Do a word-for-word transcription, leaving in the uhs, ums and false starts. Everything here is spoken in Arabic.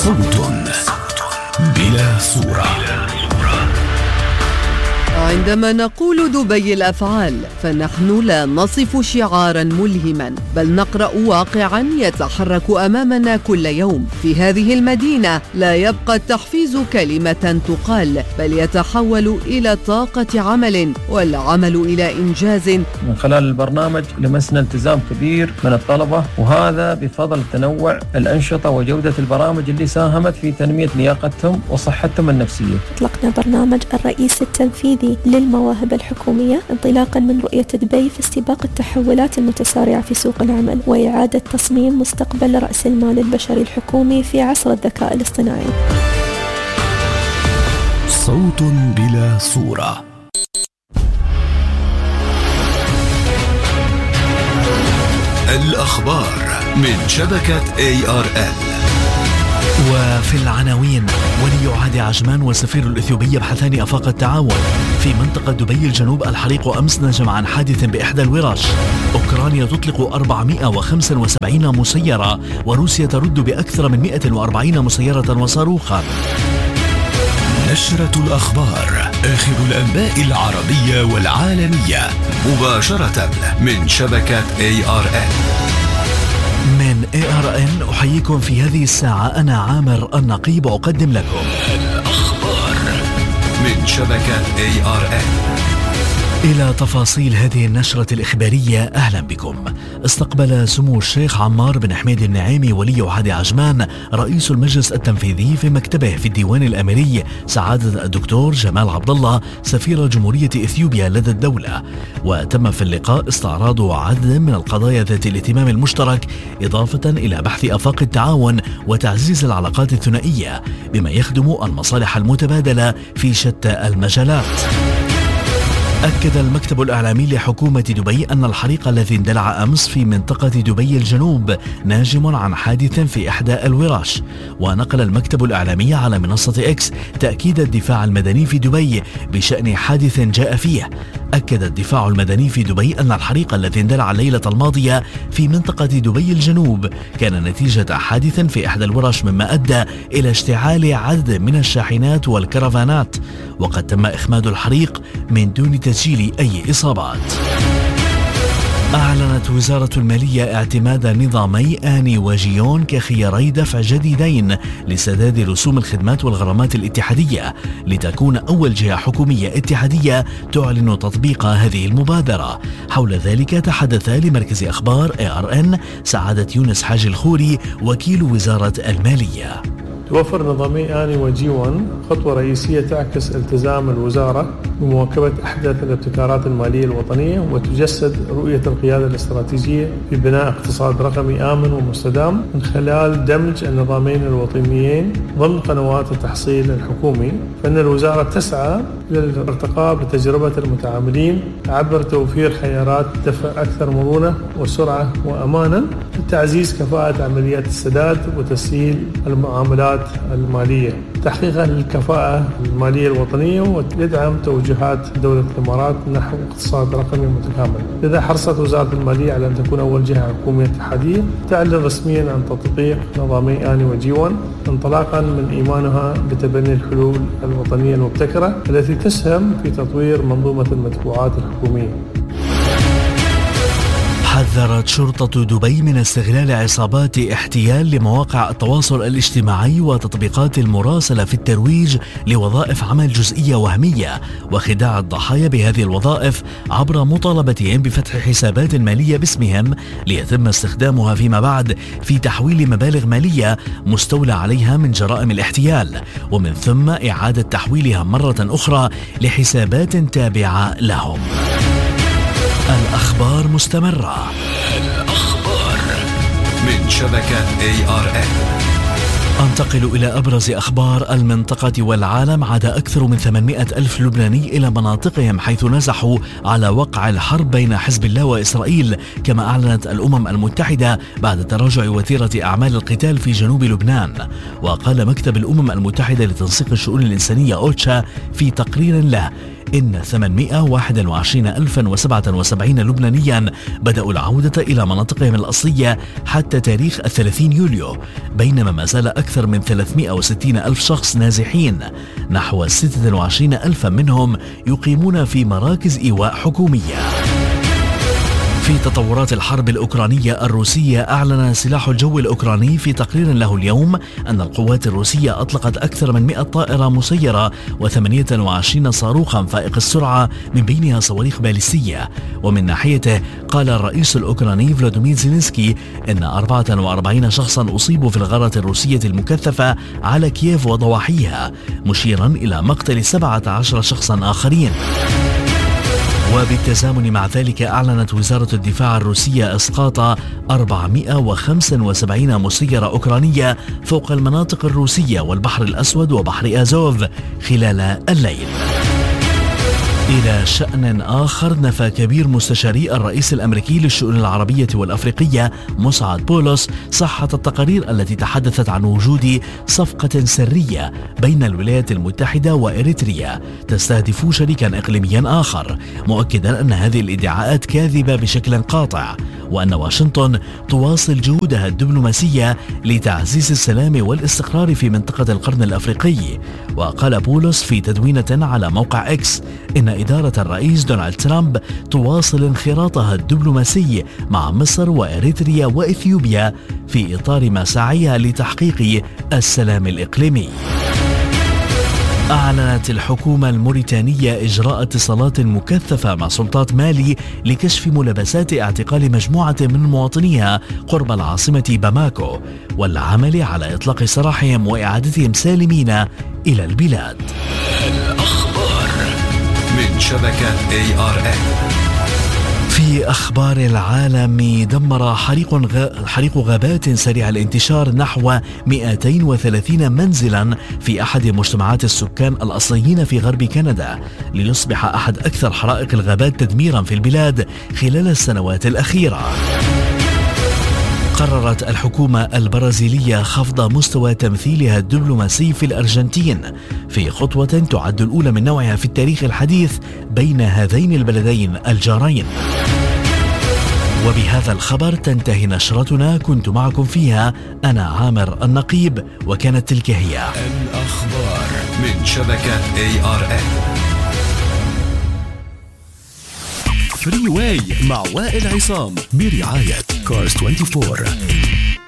صوت بلا صورة. عندما نقول دبي الأفعال فنحن لا نصف شعاراً ملهماً، بل نقرأ واقعاً يتحرك أمامنا كل يوم. في هذه المدينة لا يبقى التحفيز كلمة تقال، بل يتحول إلى طاقة عمل، والعمل إلى إنجاز. من خلال البرنامج لمسنا التزام كبير من الطلبة، وهذا بفضل تنوع الأنشطة وجودة البرامج اللي ساهمت في تنمية لياقتهم وصحتهم النفسية. أطلقنا برنامج الرئيس التنفيذي للمواهب الحكومية انطلاقا من رؤية دبي في استباق التحولات المتسارعة في سوق العمل، وإعادة تصميم مستقبل رأس المال البشري الحكومي في عصر الذكاء الاصطناعي. صوت بلا صورة. الأخبار من شبكة إيه آر إل. وفي العناوين: ولي عهد عجمان وسفير الإثيوبية يبحثان آفاق التعاون. في منطقة دبي الجنوب الحريق أمس نجم عن حادث بإحدى الورش. أوكرانيا تطلق أربعمائة وخمسة وسبعين مسيرة، وروسيا ترد بأكثر من مئة وأربعين مسيرة وصاروخا. نشرة الأخبار، آخر الأنباء العربية والعالمية، مباشرة من شبكة إيه آر إل. من إيه آر إن أحييكم في هذه الساعة. أنا عامر النقيب أقدم لكم الأخبار من شبكة إيه آر إن. إلى تفاصيل هذه النشرة الإخبارية، أهلا بكم. استقبل سمو الشيخ عمار بن حميد النعيمي ولي عهد عجمان رئيس المجلس التنفيذي في مكتبه في الديوان الأميري سعادة الدكتور جمال عبد الله سفير جمهورية إثيوبيا لدى الدولة، وتم في اللقاء استعراض عدد من القضايا ذات الاهتمام المشترك، إضافة إلى بحث آفاق التعاون وتعزيز العلاقات الثنائية بما يخدم المصالح المتبادلة في شتى المجالات. أكد المكتب الإعلامي لحكومة دبي أن الحريق الذي اندلع أمس في منطقة دبي الجنوب ناجم عن حادث في إحدى الورش. ونقل المكتب الإعلامي على منصة إكس تأكيد الدفاع المدني في دبي بشأن حادث جاء فيه. أكد الدفاع المدني في دبي أن الحريق الذي اندلع الليلة الماضية في منطقة دبي الجنوب كان نتيجة حادث في إحدى الورش، مما أدى إلى اشتعال عدد من الشاحنات والكرفانات، وقد تم إخماد الحريق من دون تسجيل أي إصابات. أعلنت وزارة المالية اعتماد نظامي آني وجيون كخياري دفع جديدين لسداد رسوم الخدمات والغرامات الاتحادية، لتكون أول جهة حكومية اتحادية تعلن تطبيق هذه المبادرة. حول ذلك تحدث لمركز أخبار إيه آر إن سعادة يونس حاج الخوري وكيل وزارة المالية. توفر نظامي آني وجيون خطوة رئيسية تعكس التزام الوزارة بمواكبة أحدث الابتكارات المالية الوطنية، وتجسد رؤية القيادة الاستراتيجية في بناء اقتصاد رقمي آمن ومستدام من خلال دمج النظامين الوطنيين ضمن قنوات التحصيل الحكومي. فإن الوزارة تسعى إلى الارتقاء بتجربة المتعاملين عبر توفير خيارات دفع أكثر مرونة وسرعة وأمانا، لتعزيز كفاءة عمليات السداد وتسهيل المعاملات المالية، تحقيقا للكفاءة المالية الوطنية، ويدعم توجهات دولة الإمارات نحو اقتصاد رقمي متكامل. لذا حرصت وزارة المالية على أن تكون أول جهة حكومية اتحادية تعلن رسميا عن تطبيق نظامي آني وجيون، انطلاقا من إيمانها بتبني الحلول الوطنية المبتكرة التي تسهم في تطوير منظومة المدفوعات الحكومية. حذرت شرطة دبي من استغلال عصابات احتيال لمواقع التواصل الاجتماعي وتطبيقات المراسلة في الترويج لوظائف عمل جزئية وهمية، وخداع الضحايا بهذه الوظائف عبر مطالبتهم بفتح حسابات مالية باسمهم ليتم استخدامها فيما بعد في تحويل مبالغ مالية مستولى عليها من جرائم الاحتيال، ومن ثم إعادة تحويلها مرة أخرى لحسابات تابعة لهم. الأخبار مستمرة. الأخبار من شبكة إيه آر إن. أنتقل إلى أبرز أخبار المنطقة والعالم. عاد أكثر من ثمانمائة ألف لبناني إلى مناطقهم حيث نزحوا على وقع الحرب بين حزب الله وإسرائيل، كما أعلنت الأمم المتحدة بعد تراجع وتيرة أعمال القتال في جنوب لبنان. وقال مكتب الأمم المتحدة لتنسيق الشؤون الإنسانية أوتشا في تقرير له إن ثمانمائة وواحد وعشرين ألفا وسبعة وسبعين لبنانيا بدأوا العودة إلى مناطقهم الأصلية حتى تاريخ الثلاثين يوليو، بينما ما زال أكثر من ثلاثمائة وستين ألف شخص نازحين، نحو ستة وعشرين ألفا منهم يقيمون في مراكز إيواء حكومية. في تطورات الحرب الأوكرانية الروسية، أعلن سلاح الجو الأوكراني في تقرير له اليوم أن القوات الروسية أطلقت أكثر من مئة طائرة مسيرة وثمانية وعشرين صاروخا فائق السرعة من بينها صواريخ باليستية. ومن ناحيته قال الرئيس الأوكراني فلاديمير زيلينسكي أن أربعة وأربعين شخصا أصيبوا في الغارة الروسية المكثفة على كييف وضواحيها، مشيرا إلى مقتل سبعة عشر شخصا آخرين. وبالتزامن مع ذلك، أعلنت وزارة الدفاع الروسية إسقاط أربعمائة وخمسة وسبعين مسيرة أوكرانية فوق المناطق الروسية والبحر الأسود وبحر أزوف خلال الليل. إلى شأن آخر، نفى كبير مستشاري الرئيس الأمريكي للشؤون العربية والأفريقية مسعد بولس صحة التقارير التي تحدثت عن وجود صفقة سرية بين الولايات المتحدة وإريتريا تستهدف شريكا إقليميا آخر، مؤكدا أن هذه الادعاءات كاذبة بشكل قاطع، وأن واشنطن تواصل جهودها الدبلوماسية لتعزيز السلام والاستقرار في منطقة القرن الأفريقي. وقال بولس في تدوينة على موقع إكس إن إدارة الرئيس دونالد ترامب تواصل انخراطها الدبلوماسي مع مصر وإريتريا وإثيوبيا في إطار مساعيها لتحقيق السلام الإقليمي. أعلنت الحكومة الموريتانية إجراء اتصالات مكثفة مع سلطات مالي لكشف ملابسات اعتقال مجموعة من مواطنيها قرب العاصمة باماكو، والعمل على إطلاق سراحهم وإعادتهم سالمين إلى البلاد. الأخبار من شبكة إيه آر إن. في أخبار العالم، دمر حريق غ... حريق غابات سريع الانتشار نحو مئتين وثلاثين منزلا في أحد مجتمعات السكان الأصليين في غرب كندا، ليصبح أحد أكثر حرائق الغابات تدميرا في البلاد خلال السنوات الأخيرة. قررت الحكومة البرازيلية خفض مستوى تمثيلها الدبلوماسي في الأرجنتين في خطوة تعد الأولى من نوعها في التاريخ الحديث بين هذين البلدين الجارين. وبهذا الخبر تنتهي نشرتنا، كنت معكم فيها أنا عامر النقيب، وكانت تلك هي الأخبار من شبكة إيه آر إن. فري واي مع وائل عصام برعاية كارز أربعة وعشرين.